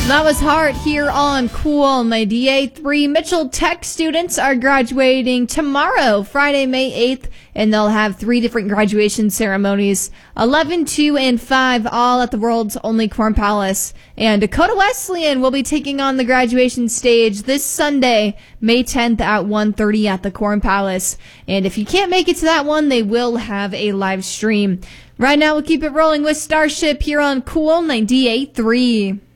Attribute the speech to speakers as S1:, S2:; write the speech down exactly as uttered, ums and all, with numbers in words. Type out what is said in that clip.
S1: That was Heart here on Cool ninety-eight point three. Mitchell Tech students are graduating tomorrow, Friday, May eighth, and they'll have three different graduation ceremonies, eleven, two, and five, all at the world's only Corn Palace. And Dakota Wesleyan will be taking on the graduation stage this Sunday, May tenth at one thirty at the Corn Palace. And if you can't make it to that one, they will have a live stream. Right now, we'll keep it rolling with Starship here on Cool ninety-eight point three.